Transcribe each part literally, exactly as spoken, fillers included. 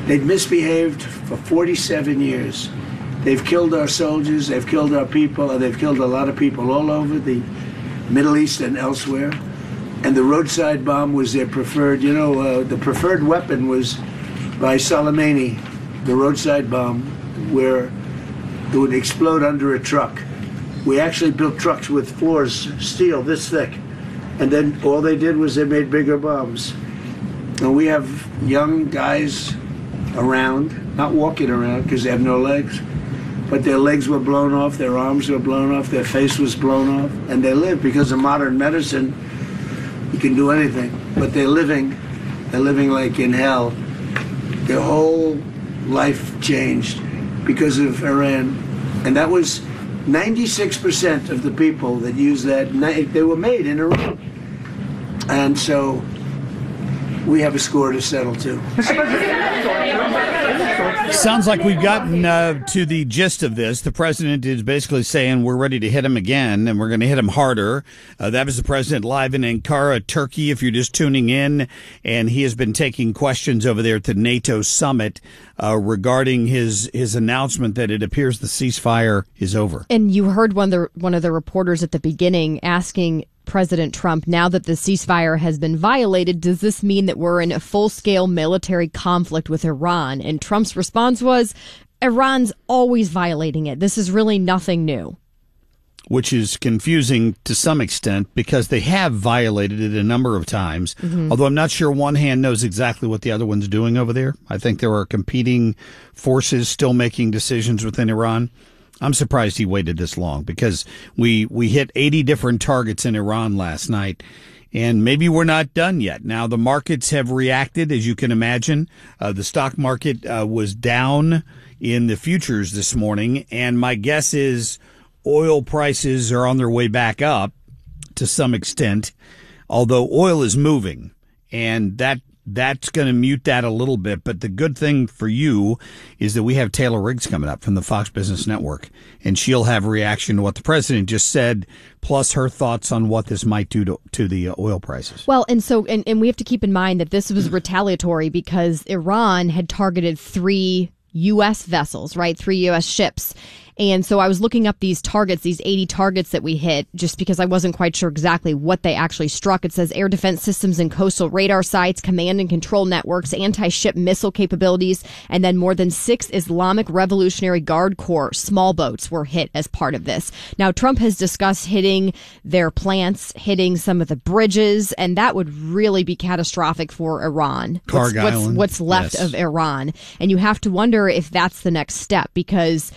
They'd misbehaved for forty-seven years. They've killed our soldiers, they've killed our people, and they've killed a lot of people all over the Middle East and elsewhere. And the roadside bomb was their preferred, you know, uh, the preferred weapon was by Soleimani, the roadside bomb, where it would explode under a truck. We actually built trucks with floors, steel this thick. And then all they did was they made bigger bombs. And we have young guys around, not walking around because they have no legs, but their legs were blown off, their arms were blown off, their face was blown off, and they live because of modern medicine. You can do anything, but they're living, they're living like in hell. Their whole life changed because of Iran. And that was ninety-six percent of the people that used that, they were made in Iran. And so we have a score to settle too. Sounds like we've gotten uh, to the gist of this. The president is basically saying we're ready to hit him again, and we're going to hit him harder. Uh, that was the president live in Ankara, Turkey, if you're just tuning in. And he has been taking questions over there at the NATO summit uh, regarding his his announcement that it appears the ceasefire is over. And you heard one of the, one of the reporters at the beginning asking President Trump, now that the ceasefire has been violated, does this mean that we're in a full-scale military conflict with Iran? And Trump's response was, Iran's always violating it. This is really nothing new. Which is confusing to some extent because they have violated it a number of times. Mm-hmm. Although I'm not sure one hand knows exactly what the other one's doing over there. I think there are competing forces still making decisions within Iran. I'm surprised he waited this long because we, we hit eighty different targets in Iran last night, and maybe we're not done yet. Now, the markets have reacted, as you can imagine. Uh, the stock market uh, was down in the futures this morning, and my guess is oil prices are on their way back up to some extent, although oil is moving, and that That's going to mute that a little bit. But the good thing for you is that we have Taylor Riggs coming up from the Fox Business Network, and she'll have a reaction to what the president just said, plus her thoughts on what this might do to, to the oil prices. Well, and so and, and we have to keep in mind that this was retaliatory because Iran had targeted three U S vessels, right? Three U S ships. And so I was looking up these targets, these eighty targets that we hit, just because I wasn't quite sure exactly what they actually struck. It says air defense systems and coastal radar sites, command and control networks, anti-ship missile capabilities, and then more than six Islamic Revolutionary Guard Corps small boats were hit as part of this. Now, Trump has discussed hitting their plants, hitting some of the bridges, and that would really be catastrophic for Iran. Carg what's, Island. What's, what's left yes. of Iran. And you have to wonder if that's the next step, because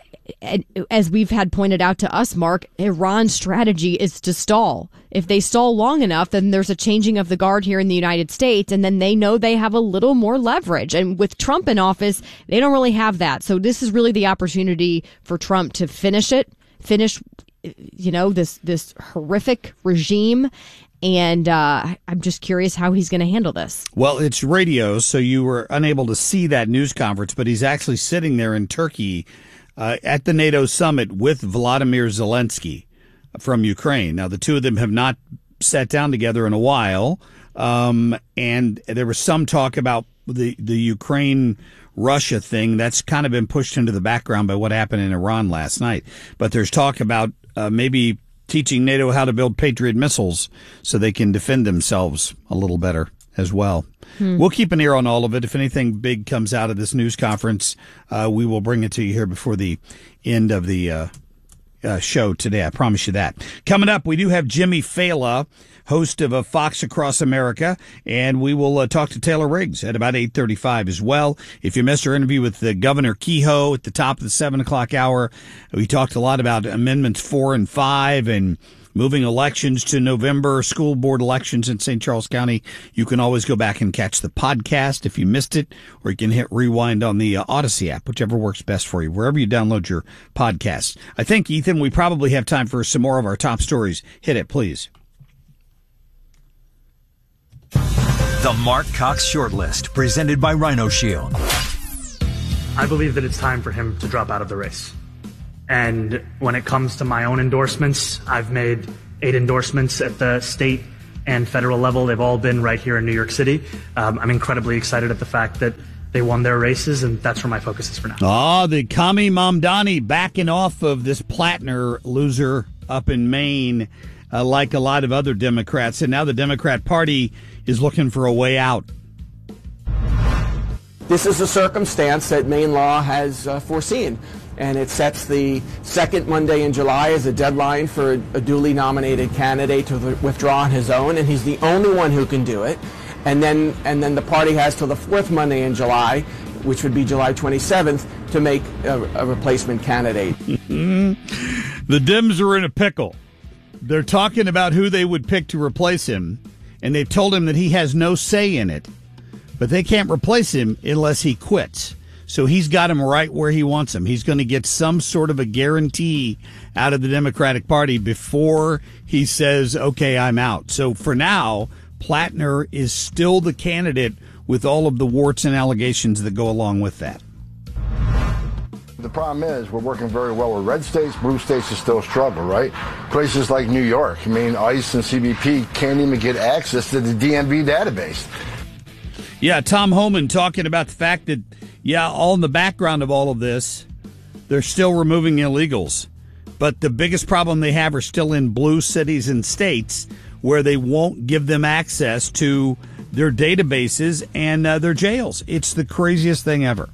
as we've had pointed out to us, Mark, Iran's strategy is to stall. If they stall long enough, then there's a changing of the guard here in the United States, and then they know they have a little more leverage. And with Trump in office, they don't really have that. So this is really the opportunity for Trump to finish it, finish, you know, this, this horrific regime. And uh, I'm just curious how he's going to handle this. Well, it's radio, so you were unable to see that news conference, but he's actually sitting there in Turkey Uh, at the NATO summit with Volodymyr Zelensky from Ukraine. Now, the two of them have not sat down together in a while, um, and there was some talk about the, the Ukraine-Russia thing. That's kind of been pushed into the background by what happened in Iran last night. But there's talk about uh, maybe teaching NATO how to build Patriot missiles so they can defend themselves a little better as well. Hmm. We'll keep an ear on all of it. If anything big comes out of this news conference, uh, we will bring it to you here before the end of the uh, uh, show today. I promise you that. Coming up, we do have Jimmy Fala, host of a Fox Across America, and we will uh, talk to Taylor Riggs at about eight thirty-five as well. If you missed our interview with uh, Governor Kehoe at the top of the seven o'clock hour, we talked a lot about Amendments four and five and moving elections to November, school board elections in Saint Charles County. You can always go back and catch the podcast if you missed it, or you can hit rewind on the uh, Odyssey app, whichever works best for you, wherever you download your podcasts. I think, Ethan, we probably have time for some more of our top stories. Hit it, please. The Mark Cox Shortlist, presented by Rhino Shield. I believe that it's time for him to drop out of the race. And when it comes to my own endorsements, I've made eight endorsements at the state and federal level. They've all been right here in New York City. Um, I'm incredibly excited at the fact that they won their races, and that's where my focus is for now. Oh, the Kami Mamdani backing off of this Plattner loser up in Maine, uh, like a lot of other Democrats. And now the Democrat Party is looking for a way out. This is a circumstance that Maine law has uh, foreseen, and it sets the second Monday in July as a deadline for a, a duly nominated candidate to withdraw on his own, and he's the only one who can do it. And then, and then the party has till the fourth Monday in July, which would be July twenty-seventh, to make a, a replacement candidate. The Dems are in a pickle. They're talking about who they would pick to replace him, and they've told him that he has no say in it. But they can't replace him unless he quits. So he's got him right where he wants him. He's going to get some sort of a guarantee out of the Democratic Party before he says, okay, I'm out. So for now, Plattner is still the candidate with all of the warts and allegations that go along with that. The problem is we're working very well with red states. Blue states is still a struggle, right? Places like New York, I mean, ICE and C B P can't even get access to the D M V database. Yeah, Tom Homan talking about the fact that, yeah, all in the background of all of this, they're still removing illegals. But the biggest problem they have are still in blue cities and states where they won't give them access to their databases and uh, their jails. It's the craziest thing ever.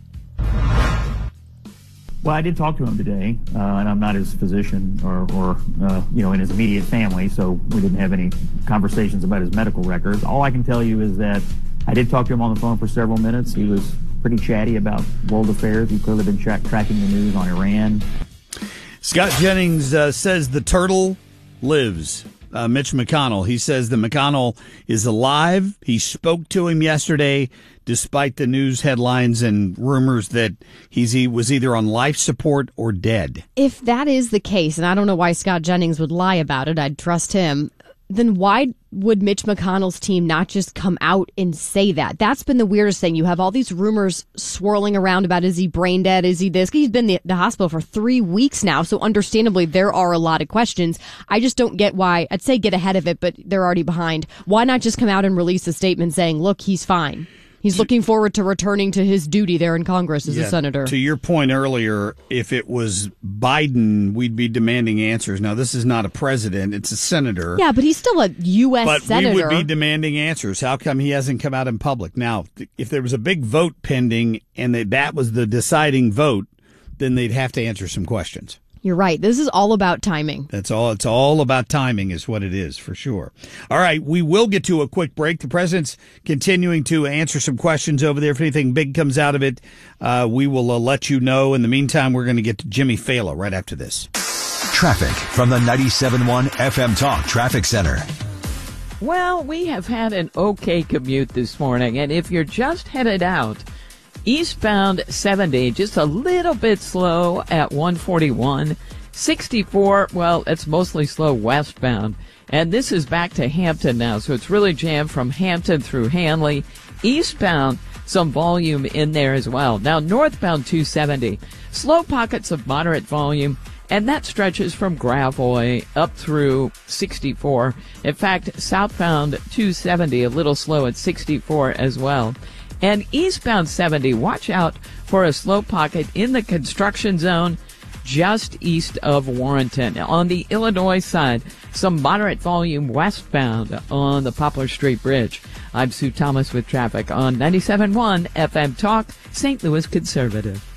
Well, I did talk to him today, uh, and I'm not his physician or, or uh, you know, in his immediate family, so we didn't have any conversations about his medical records. All I can tell you is that I did talk to him on the phone for several minutes. He was pretty chatty about world affairs. He's clearly been tra- tracking the news on Iran. Scott Jennings uh, says the turtle lives. Uh, Mitch McConnell, he says that McConnell is alive. He spoke to him yesterday, despite the news headlines and rumors that he's, he was either on life support or dead. If that is the case, and I don't know why Scott Jennings would lie about it, I'd trust him, then why would Mitch McConnell's team not just come out and say that? That's been the weirdest thing. You have all these rumors swirling around about, is he brain dead? Is he this? He's been in the, the hospital for three weeks now. So understandably, there are a lot of questions. I just don't get why. I'd say get ahead of it, but they're already behind. Why not just come out and release a statement saying, look, he's fine. He's looking forward to returning to his duty there in Congress as yeah, a senator. To your point earlier, if it was Biden, we'd be demanding answers. Now, this is not a president. It's a senator. Yeah, but he's still a U S but senator. But we would be demanding answers. How come he hasn't come out in public? Now, if there was a big vote pending and that, that was the deciding vote, then they'd have to answer some questions. You're right. This is all about timing. That's all. It's all about timing is what it is, for sure. All right. We will get to a quick break. The president's continuing to answer some questions over there. If anything big comes out of it, uh, we will uh, let you know. In the meantime, we're going to get to Jimmy Fallon right after this. Traffic from the ninety-seven point one F M Talk Traffic Center. Well, we have had an okay commute this morning, and if you're just headed out, eastbound seventy, just a little bit slow at one forty-one. sixty-four, well, it's mostly slow westbound. And this is back to Hampton now, so it's really jammed from Hampton through Hanley. Eastbound, some volume in there as well. Now, northbound two seventy, slow pockets of moderate volume, and that stretches from Gravois up through sixty-four. In fact, southbound two seventy, a little slow at sixty-four as well. And eastbound seventy, watch out for a slow pocket in the construction zone just east of Warrenton. On the Illinois side, some moderate volume westbound on the Poplar Street Bridge. I'm Sue Thomas with traffic on ninety-seven point one F M Talk, Saint Louis Conservative.